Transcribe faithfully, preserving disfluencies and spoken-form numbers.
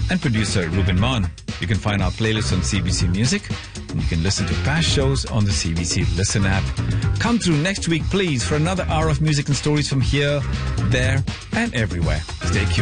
and producer Ruben Mon. You can find our playlist on C B C Music. And you can listen to past shows on the C B C Listen app. Come through next week, please, for another hour of music and stories from here, there, and everywhere. Stay tuned.